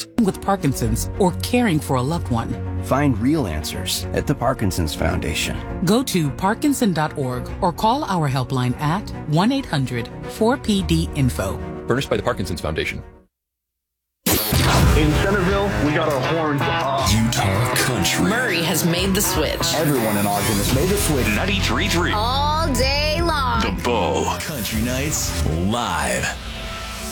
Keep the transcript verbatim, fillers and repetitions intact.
with Parkinson's, or caring for a loved one. Find real answers at the Parkinson's Foundation. Go to parkinson dot org or call our helpline at one eight hundred four P D info. Furnished by the Parkinson's Foundation. In Centerville, we got our horns up. Utah Country. Murray has made the switch. Everyone in Ogden has made the switch. ninety-three point three. All day long. The Bow. Country Nights Live.